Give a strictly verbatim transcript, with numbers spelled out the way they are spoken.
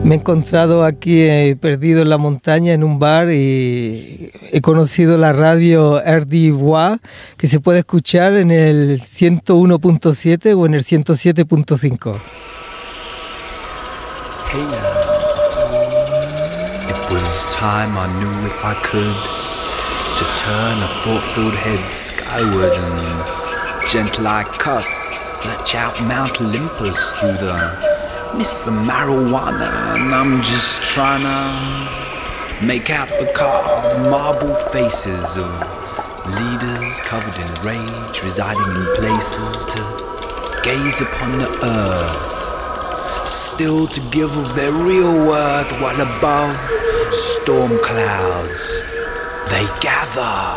Me he encontrado aquí eh, perdido en la montaña en un bar y he conocido la radio R D Bois, que se puede escuchar en el ciento uno punto siete o en el ciento siete punto cinco. Hey, it was time I knew if I could to turn a thought-filled head skyward and gentle I cuss, search out Mount Olympus through the miss the marijuana, and I'm just trying to make out the carved marble faces of leaders covered in rage, residing in places to gaze upon the earth, still to give of their real worth, while above storm clouds they gather.